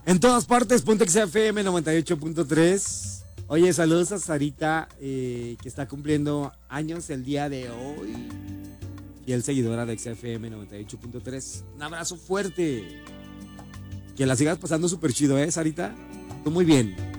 En todas partes, ponte XFM 98.3. Oye, saludos a Sarita, que está cumpliendo años el día de hoy. Fiel seguidora de XFM 98.3. Un abrazo fuerte. Que la sigas pasando súper chido, Sarita. Tú muy bien.